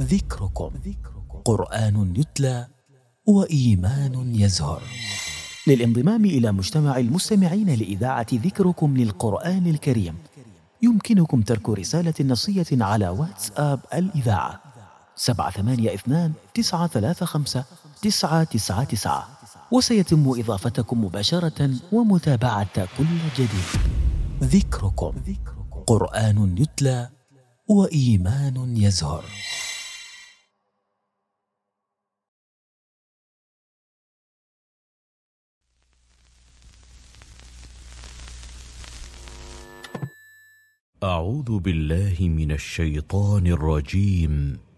ذكركم قرآن يتلى وإيمان يزهر. للانضمام إلى مجتمع المستمعين لإذاعة ذكركم للقرآن الكريم يمكنكم ترك رسالة نصية على واتساب الإذاعة 782-935-999، وسيتم إضافتكم مباشرة ومتابعة كل جديد. ذكركم قرآن يتلى وإيمان يزهر. أعوذ بالله من الشيطان الرجيم.